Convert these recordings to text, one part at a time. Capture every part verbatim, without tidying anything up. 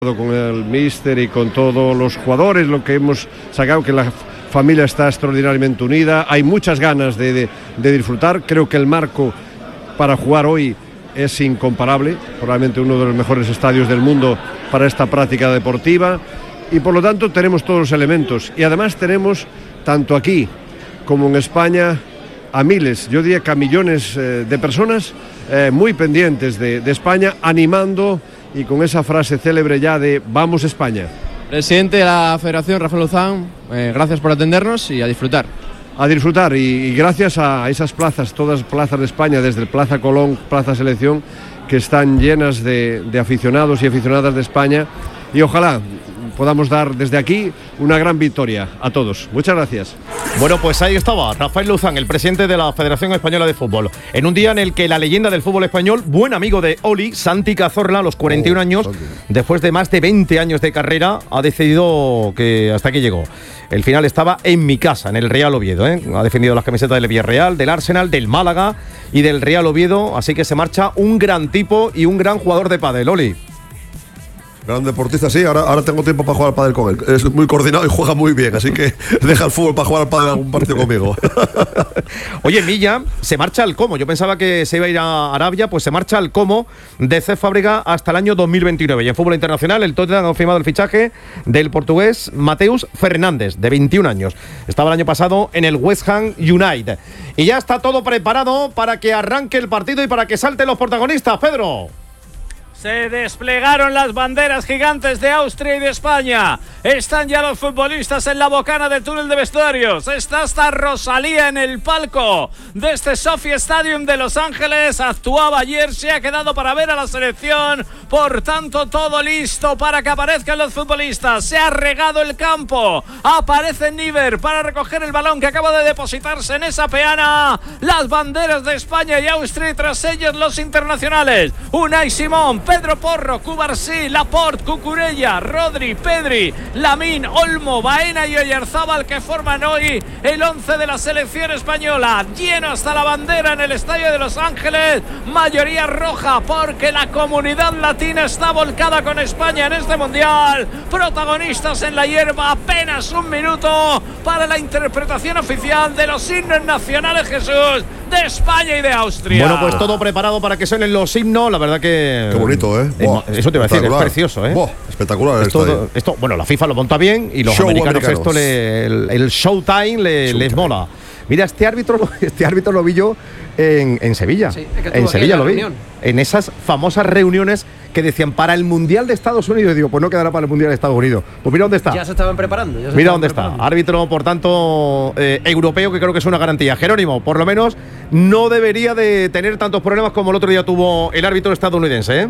con el míster y con todos los jugadores, lo que hemos sacado, que la familia está extraordinariamente unida, hay muchas ganas de, de, de disfrutar. Creo que el marco para jugar hoy es incomparable, probablemente uno de los mejores estadios del mundo para esta práctica deportiva, y por lo tanto tenemos todos los elementos, y además tenemos tanto aquí como en España a miles, yo diría que a millones eh, de personas eh, muy pendientes de, de España, animando y con esa frase célebre ya de vamos España. Presidente de la Federación, Rafael Luzán, eh, gracias por atendernos y a disfrutar. A disfrutar y, y gracias a esas plazas, todas plazas de España, desde el Plaza Colón, Plaza Selección, que están llenas de, de aficionados y aficionadas de España, y ojalá podamos dar desde aquí una gran victoria a todos. Muchas gracias. Bueno, pues ahí estaba Rafael Luzán, el presidente de la Federación Española de Fútbol, en un día en el que la leyenda del fútbol español, buen amigo de Oli, Santi Cazorla, a los cuarenta y un oh, años, Santi. Después de más de veinte años de carrera, ha decidido que hasta aquí llegó. El final estaba en mi casa, en el Real Oviedo, ¿eh? Ha defendido las camisetas del Villarreal, del Arsenal, del Málaga y del Real Oviedo, así que se marcha un gran tipo y un gran jugador de pádel. Oli. Gran deportista, sí, ahora, ahora tengo tiempo para jugar al pádel con él. Es muy coordinado y juega muy bien, así que deja el fútbol para jugar al pádel algún partido conmigo. Oye, Milla se marcha al Como. Yo pensaba que se iba a ir a Arabia, pues se marcha al Como de Cesc Fábregas hasta el año dos mil veintinueve. Y en fútbol internacional, el Tottenham ha firmado el fichaje del portugués Mateus Fernández, de veintiún años. Estaba el año pasado en el West Ham United. Y ya está todo preparado para que arranque el partido y para que salten los protagonistas, Pedro. Se desplegaron las banderas gigantes de Austria y de España. Están ya los futbolistas en la bocana del túnel de vestuarios. Está hasta Rosalía en el palco de este Sophie Stadium de Los Ángeles. Actuaba ayer, se ha quedado para ver a la selección. Por tanto, todo listo para que aparezcan los futbolistas. Se ha regado el campo. Aparece Niver para recoger el balón que acaba de depositarse en esa peana. Las banderas de España y Austria, y tras ellos los internacionales. Unai Simón, Pedro Porro, Cubarsí, Laporte, Cucurella, Rodri, Pedri, Lamine, Olmo, Baena y Oyarzábal, que forman hoy el once de la selección española. Lleno hasta la bandera en el estadio de Los Ángeles, mayoría roja porque la comunidad latina está volcada con España en este mundial. Protagonistas en la hierba, apenas un minuto para la interpretación oficial de los himnos nacionales, Jesús, de España y de Austria. Bueno, pues todo preparado para que suenen los himnos, la verdad que… Qué bonito, ¿eh? Buah, eso te iba a decir, es precioso, ¿eh? Buah, espectacular esto, esto, bueno, la FIFA lo monta bien y los americanos, americanos esto le, el, el showtime le, showtime. les mola. Mira, este árbitro, este árbitro lo vi yo en, en Sevilla. Sí, es que en Sevilla lo vi. Reunión. En esas famosas reuniones que decían para el Mundial de Estados Unidos. Y digo, pues no quedará para el Mundial de Estados Unidos. Pues mira dónde está. Ya se estaban preparando. Ya se mira estaban dónde preparando. está. Árbitro, por tanto, eh, europeo, que creo que es una garantía. Jerónimo, por lo menos, no debería de tener tantos problemas como el otro día tuvo el árbitro estadounidense, ¿eh?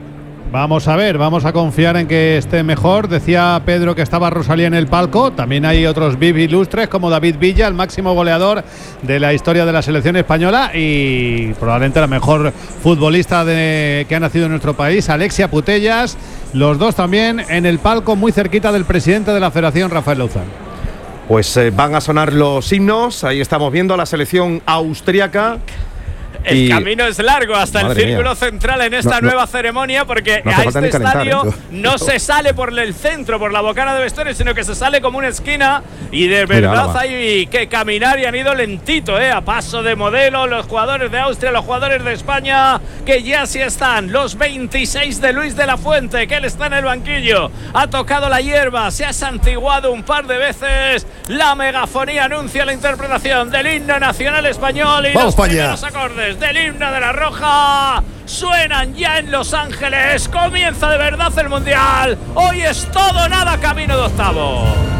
Vamos a ver, vamos a confiar en que esté mejor. Decía Pedro que estaba Rosalía en el palco. También hay otros V I P ilustres como David Villa, el máximo goleador de la historia de la selección española y probablemente la mejor futbolista de, que ha nacido en nuestro país, Alexia Putellas. Los dos también en el palco, muy cerquita del presidente de la Federación, Rafael Luzán. Pues eh, van a sonar los himnos. Ahí estamos viendo a la selección austriaca. El y camino es largo hasta el círculo mía. central en esta no, nueva no, ceremonia, porque no a este estadio ¿eh? no se sale por el centro, por la bocana de vestuarios, sino que se sale como una esquina y de verdad Mira, hay que caminar y han ido lentito, ¿eh? a paso de modelo, los jugadores de Austria, los jugadores de España, que ya sí están, los veintiséis de Luis de la Fuente, que él está en el banquillo, ha tocado la hierba, se ha santiguado un par de veces, la megafonía anuncia la interpretación del himno nacional español y ¡vamos, los primeros acordes del himno de la Roja suenan ya en Los Ángeles. Comienza de verdad el Mundial. Hoy es todo nada camino de octavo.